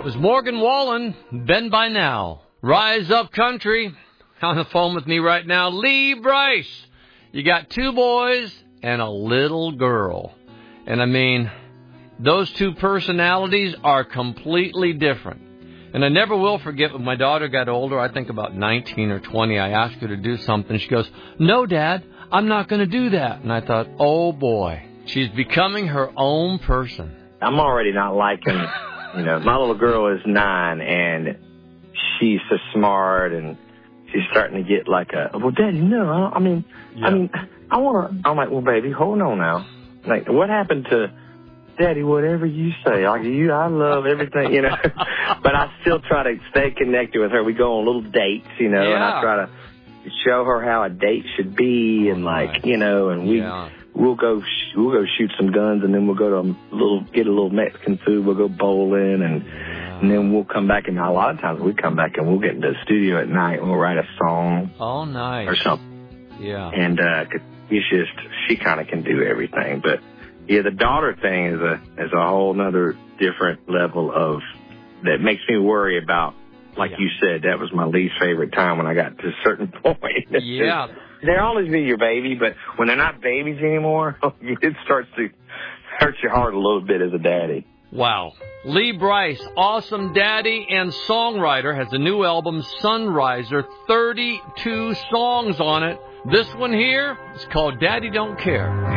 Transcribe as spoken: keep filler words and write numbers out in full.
was Morgan Wallen, Bend By Now. Rise Up Country. On the phone with me right now, Lee Brice. You got two boys and a little girl. And I mean, those two personalities are completely different. And I never will forget when my daughter got older, I think about nineteen or twenty, I asked her to do something. She goes, "No, Dad, I'm not going to do that." And I thought, oh, boy, she's becoming her own person. I'm already not liking, you know, my little girl is nine, and she's so smart, and she's starting to get like a, well, Daddy, no, I, I mean, yeah. I mean, I want to, I'm like, well, baby, hold on now. Like, what happened to Daddy, whatever you say, like you, I love everything, you know, but I still try to stay connected with her. We go on little dates, you know, yeah. and I try to show her how a date should be, and like, right. you know, and we, yeah. we'll go, sh- we'll go shoot some guns, and then we'll go to a little, get a little Mexican food. We'll go bowling, and, yeah. and then we'll come back, and a lot of times we come back and we'll get into the studio at night and we'll write a song. Oh, nice. Or something. Yeah. And, uh, it's just, she kind of can do everything, but yeah, the daughter thing is a is a whole nother different level of that makes me worry about. Like yeah. you said, that was my least favorite time when I got to a certain point. Yeah, they'll always be your baby, but when they're not babies anymore, it starts to hurt your heart a little bit as a daddy. Wow. Lee Brice, awesome daddy and songwriter, has a new album, Sunriser, thirty-two songs on it. This one here is called Daddy Don't Care.